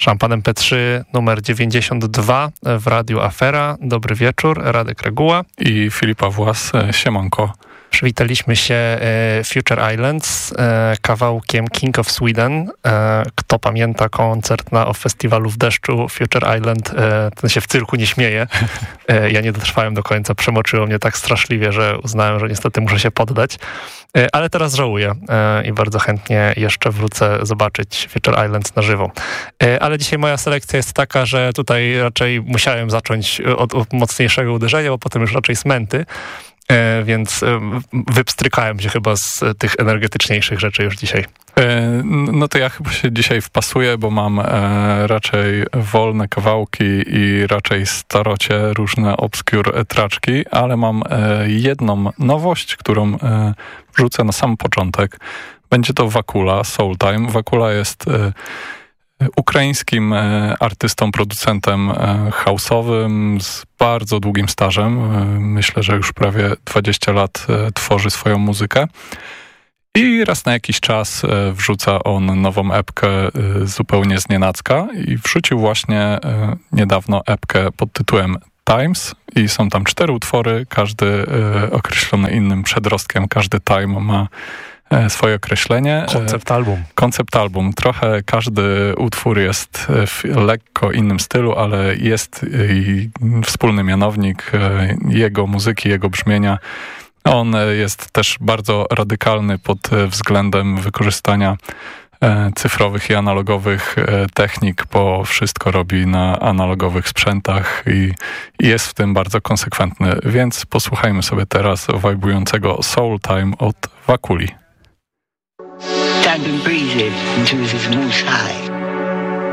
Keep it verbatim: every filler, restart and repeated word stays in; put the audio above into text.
Szampan M P trzy numer dziewięćdziesiąt dwa w Radiu Afera. Dobry wieczór, Radek Reguła i Filipa Włas, siemanko. Przywitaliśmy się Future Islands kawałkiem King of Sweden. Kto pamięta koncert na festiwalu w deszczu Future Island, ten się w cyrku nie śmieje. Ja nie dotrwałem do końca, przemoczyło mnie tak straszliwie, że uznałem, że niestety muszę się poddać. Ale teraz żałuję i bardzo chętnie jeszcze wrócę zobaczyć Future Islands na żywo. Ale dzisiaj moja selekcja jest taka, że tutaj raczej musiałem zacząć od, od mocniejszego uderzenia, bo potem już raczej smęty. Więc wypstrykałem się chyba z tych energetyczniejszych rzeczy już dzisiaj. No to ja chyba się dzisiaj wpasuję, bo mam raczej wolne kawałki i raczej starocie, różne obscure traczki, ale mam jedną nowość, którą wrzucę na sam początek. Będzie to Wakula, Soul Time. Wakula jest ukraińskim artystą, producentem house'owym z bardzo długim stażem. Myślę, że już prawie dwadzieścia lat tworzy swoją muzykę. I raz na jakiś czas wrzuca on nową epkę zupełnie znienacka i wrzucił właśnie niedawno epkę pod tytułem Times i są tam cztery utwory, każdy określony innym przedrostkiem, każdy time ma swoje określenie. Koncept album. Koncept album. Trochę każdy utwór jest w lekko innym stylu, ale jest i wspólny mianownik jego muzyki, jego brzmienia. On jest też bardzo radykalny pod względem wykorzystania cyfrowych i analogowych technik, bo wszystko robi na analogowych sprzętach i jest w tym bardzo konsekwentny. Więc posłuchajmy sobie teraz wajbującego Soul Time od Wakuli. Time to breathe it into this moose high.